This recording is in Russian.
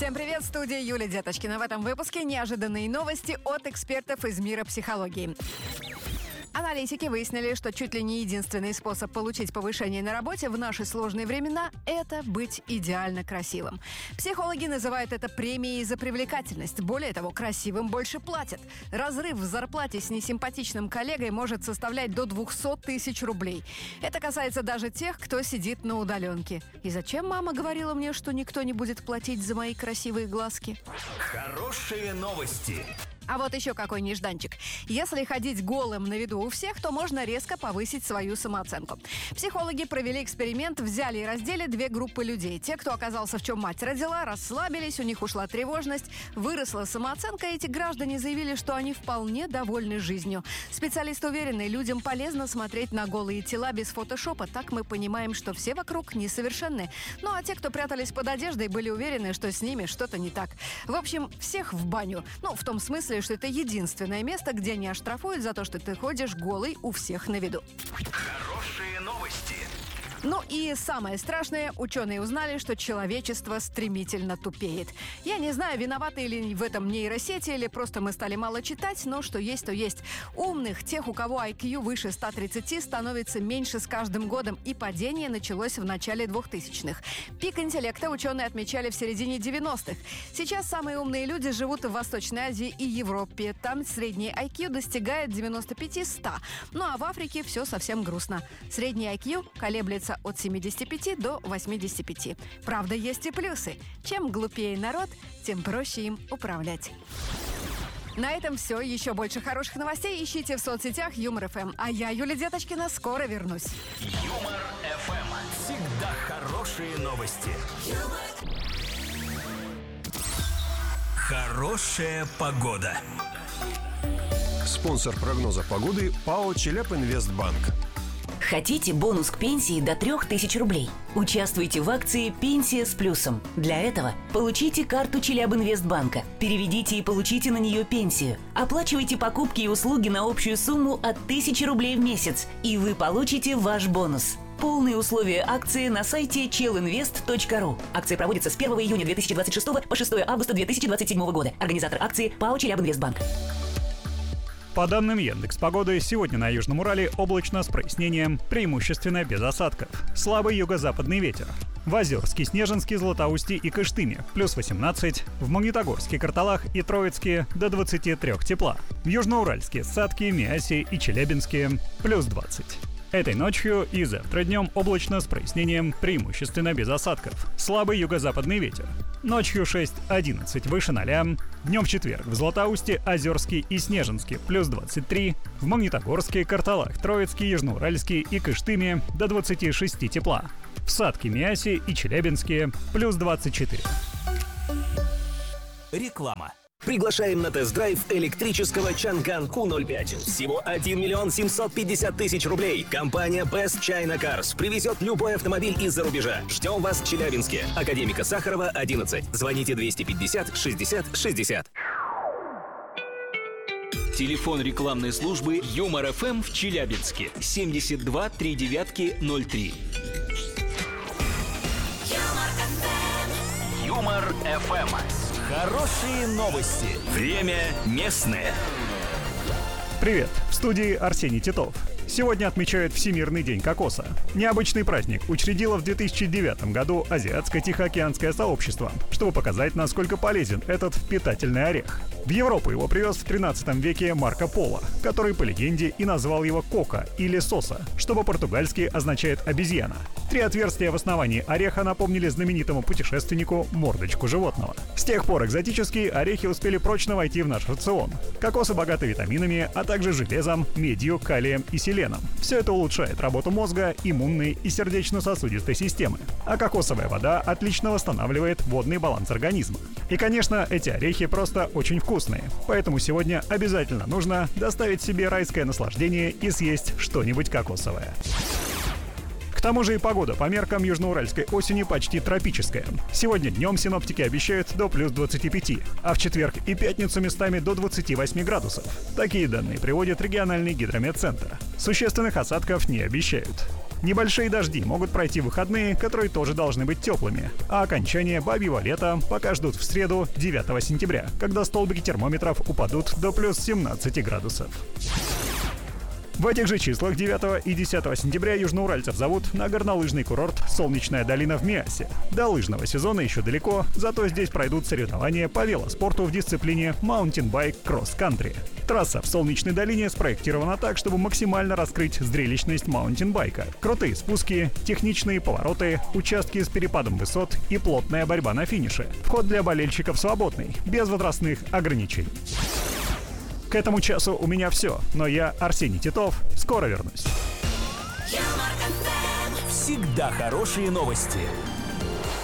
Всем привет, студия Юлия Деточкина. В этом выпуске неожиданные новости от экспертов из мира психологии. Аналитики выяснили, что чуть ли не единственный способ получить повышение на работе в наши сложные времена – это быть идеально красивым. Психологи называют это премией за привлекательность. Более того, красивым больше платят. Разрыв в зарплате с несимпатичным коллегой может составлять до 200 тысяч рублей. Это касается даже тех, кто сидит на удаленке. И зачем мама говорила мне, что никто не будет платить за мои красивые глазки? Хорошие новости. А вот еще какой нежданчик. Если ходить голым на виду у всех, то можно резко повысить свою самооценку. Психологи провели эксперимент, взяли и раздели две группы людей. Те, кто оказался в чем мать родила, расслабились, у них ушла тревожность, выросла самооценка, и эти граждане заявили, что они вполне довольны жизнью. Специалисты уверены, людям полезно смотреть на голые тела без фотошопа. Так мы понимаем, что все вокруг несовершенны. Ну а те, кто прятались под одеждой, были уверены, что с ними что-то не так. В общем, всех в баню. Ну, в том смысле, что это единственное место, где не оштрафуют за то, что ты ходишь голый у всех на виду. Хорошие новости. Ну и самое страшное, ученые узнали, что человечество стремительно тупеет. Я не знаю, виноваты ли в этом нейросети, или просто мы стали мало читать, но что есть, то есть. Умных, тех, у кого IQ выше 130, становится меньше с каждым годом, и падение началось в начале 2000-х. Пик интеллекта ученые отмечали в середине 90-х. Сейчас самые умные люди живут в Восточной Азии и Европе. Там средний IQ достигает 95-100. Ну а в Африке все совсем грустно. Средний IQ колеблется от 75 до 85. Правда, есть и плюсы. Чем глупее народ, тем проще им управлять. На этом все. Еще больше хороших новостей ищите в соцсетях Юмор ФМ. А я, Юлия Деточкина, скоро вернусь. Юмор ФМ. Всегда хорошие новости. Хорошая погода. Спонсор прогноза погоды ПАО «Челябинвестбанк». Хотите бонус к пенсии до 3000 рублей? Участвуйте в акции «Пенсия с плюсом». Для этого получите карту Челябинвестбанка, переведите и получите на нее пенсию. Оплачивайте покупки и услуги на общую сумму от 1000 рублей в месяц, и вы получите ваш бонус. Полные условия акции на сайте chelinvest.ru. Акция проводится с 1 июня 2026 по 6 августа 2027 года. Организатор акции ПАО «Челябинвестбанк». По данным Яндекс.Погоды, сегодня на Южном Урале облачно с прояснением, преимущественно без осадков. Слабый юго-западный ветер. В Озерске, Снежинске, Златоусте и Кыштыме плюс 18, в Магнитогорске, Карталах и Троицке до 23 тепла. В Южноуральске, Сатке, Миасе и Челябинске плюс 20. Этой ночью и завтра днем облачно с прояснением, преимущественно без осадков. Слабый юго-западный ветер. Ночью 6-11 выше 0. Днем в четверг в Златоусте, Озерске и Снежинске плюс 23. В Магнитогорске, Карталах, Троицке, Южноуральске и Кыштыме до 26 тепла. В Сатке, Миасе и Челябинске плюс 24. Реклама. Приглашаем на тест-драйв электрического Чанган Q05. Всего 1 миллион 750 тысяч рублей. Компания Best China Cars привезет любой автомобиль из-за рубежа. Ждем вас в Челябинске. Академика Сахарова, 11. Звоните 250 60 60. Телефон рекламной службы Юмор ФМ в Челябинске. 72 39 03. Юмор ФМ. Хорошие новости. Время местное. Привет! В студии Арсений Титов. Сегодня отмечают Всемирный день кокоса. Необычный праздник учредило в 2009 году Азиатско-Тихоокеанское сообщество, чтобы показать, насколько полезен этот питательный орех. В Европу его привез в 13 веке Марко Поло, который, по легенде, и назвал его кока или соса, что по-португальски означает «обезьяна». 3 отверстия в основании ореха напомнили знаменитому путешественнику мордочку животного. С тех пор экзотические орехи успели прочно войти в наш рацион. Кокосы богаты витаминами, а также железом, медью, калием и селеном. Все это улучшает работу мозга, иммунной и сердечно-сосудистой системы. А кокосовая вода отлично восстанавливает водный баланс организма. И, конечно, эти орехи просто очень вкусные. Поэтому сегодня обязательно нужно доставить себе райское наслаждение и съесть что-нибудь кокосовое. К тому же и погода по меркам южноуральской осени почти тропическая. Сегодня днем синоптики обещают до плюс 25, а в четверг и пятницу местами до 28 градусов. Такие данные приводит региональный гидрометцентр. Существенных осадков не обещают. Небольшие дожди могут пройти в выходные, которые тоже должны быть теплыми. А окончание бабьего лета пока ждут в среду 9 сентября, когда столбики термометров упадут до плюс 17 градусов. В этих же числах 9 и 10 сентября южноуральцев зовут на горнолыжный курорт «Солнечная долина» в Миассе. До лыжного сезона еще далеко, зато здесь пройдут соревнования по велоспорту в дисциплине маунтинбайк кросс-кантри. Трасса в Солнечной долине спроектирована так, чтобы максимально раскрыть зрелищность маунтинбайка. Крутые спуски, техничные повороты, участки с перепадом высот и плотная борьба на финише. Вход для болельщиков свободный, без возрастных ограничений. К этому часу у меня все, но я, Арсений Титов, скоро вернусь. Всегда хорошие новости.